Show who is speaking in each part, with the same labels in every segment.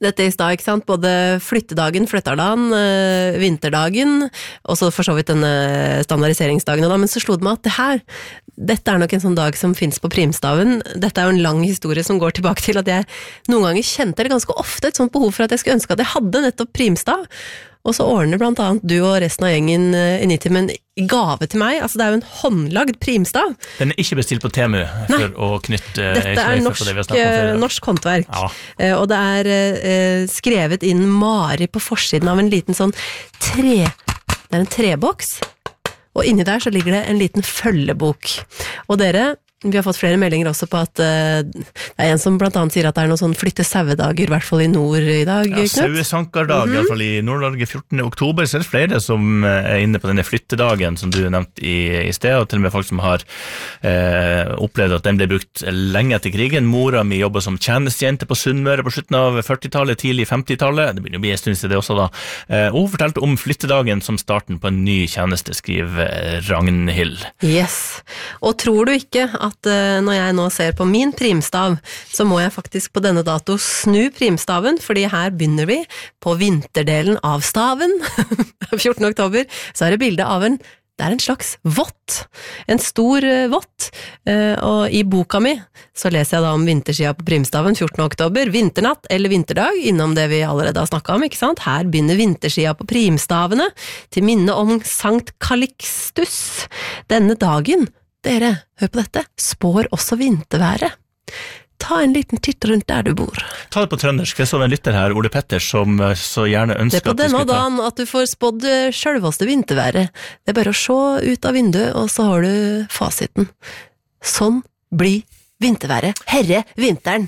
Speaker 1: dette I stad, ikke sant? Både flyttedagen, flytterdagen, vinterdagen, og så for så vidt denne standardiseringsdagen, da. Men så slo det meg at dette nok en sånn dag som finnes på primstaven. Dette jo en lang historie som går tilbake til at jeg noen ganger kjente, eller ganske ofte, et sånt behov for at jeg skulle ønske at jeg hadde nettopp primstav. Og så ordner blant annet du og resten av gjengen I Nitimen gave til meg. Altså det jo en håndlagd primstav.
Speaker 2: Den ikke bestilt på Temu for å knytte
Speaker 1: Dette norsk håndverk. Ja. Og det skrevet inn Mari på forsiden av en liten sånn det en treboks. Og inni der så ligger det en liten følgebok. Og dere, vi har fått flere meldinger også på at det en som blant annet sier at det noen sånn flytte-sauedager, I hvert fall I nord I dag, Knut.
Speaker 2: Ja, sauesankardag, I hvert fall I Nord-Norge 14. oktober, så det flere som inne på denne flyttedagen som du nevnte I sted, og til og med folk som har opplevd at den ble brukt lenge etter krigen. Mora mi jobbet som tjenestejente på Sunnmøre på slutten av 40-tallet, tidlig 50-tallet. Det begynner å bli en stund til det også da. Og hun fortalte om flyttedagen som starten på en ny tjeneste, skriver Ragnhild.
Speaker 1: Yes. Og tror du ikke at når jeg nå ser på min primstav, så må jeg faktisk på denne dato snu primstaven, fordi her begynner vi på vinterdelen av staven. 14. oktober, så det bilde av det en slags vott, en stor vott, og I boka mi så leser jeg da om vintersida på primstaven 14. oktober, vinternatt eller vinterdag, innom det vi allerede har snakket om, ikke sant? Her begynner vintersida på primstavene, til minne om Sankt Calixtus. Denne dagen, dere, hør på dette, spår også vinterværet. Ta en liten titt rundt der du bor.
Speaker 2: Ta det på trøndersk, jeg så en lytter her, Ole Petter, som så gjerne ønsker
Speaker 1: det på denne dagen at du får spådd selveste vinterværet. Det bare å se ut av vinduet, og så har du fasiten. Sånn blir vinterværet. Herre vinteren!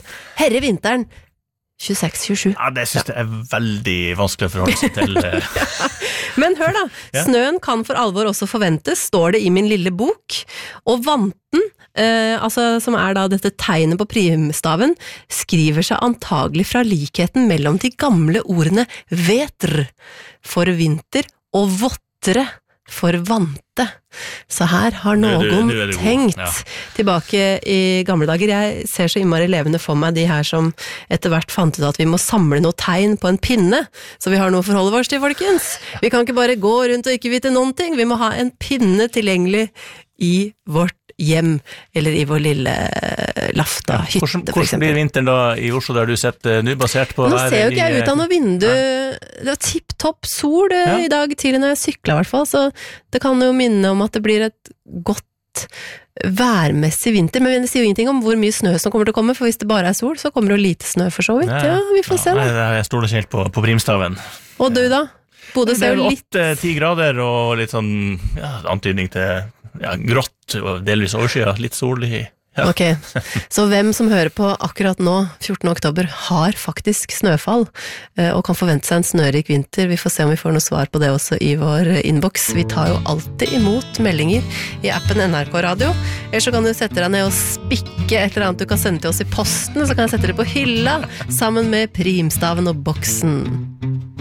Speaker 1: 26-27.
Speaker 2: Ja, det synes jeg veldig vanskelig å forholde seg til.
Speaker 1: Men hør da, snøen kan for alvor også forventes, står det I min lille bok, og vanten, altså, som da dette tegnet på primstaven, skriver seg antagelig fra likheten mellom de gamle ordene vetr for vinter og vottere for vante. Så her har noen tenkt tilbake I gamle dager. Jeg ser så innmari levende for meg de her som etter hvert fant ut at vi må samle noe tegn på en pinne, så vi har noe å forholde oss til, folkens. Vi kan ikke bare gå rundt og ikke vite noen ting. Vi må ha en pinne tilgjengelig I vårt hjem, eller I vår lille lafta hytte, for eksempel.
Speaker 2: Hvordan blir vinteren da I Oslo, der du sitter nå basert på
Speaker 1: Nå ser jo ikke jeg ut av noe vindu. Det var tipp-topp sol I dag tidlig når jeg syklet I hvert fall, så det kan jo minne om at det blir et godt værmessig vinter, men det sier jo ingenting om hvor mye snø som kommer til å komme, for hvis det bare sol, så kommer det jo lite snø for så vidt. Ja, vi får se da.
Speaker 2: Jeg stoler ikke helt på primstaven.
Speaker 1: Og du da? Bodø ser jo litt...
Speaker 2: 8-10 grader og litt sånn antydning til grått og delvis overskyet, litt sol I. Ja.
Speaker 1: Ok, så hvem som hører på akkurat nå, 14. oktober, har faktisk snøfall, og kan forvente seg en snørik vinter. Vi får se om vi får noe svar på det også I vår inbox. Vi tar jo alltid imot meldinger I appen NRK Radio. Ellers så kan du sette deg ned og spikke et eller annet du kan sende til oss I posten, så kan jeg sette det på hylla, sammen med primstaven og boksen.